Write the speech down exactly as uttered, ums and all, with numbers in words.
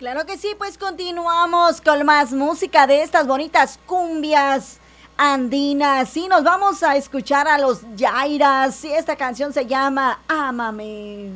Claro que sí, pues continuamos con más música de estas bonitas cumbias andinas. Y nos vamos a escuchar a los Yairas. Y esta canción se llama Ámame.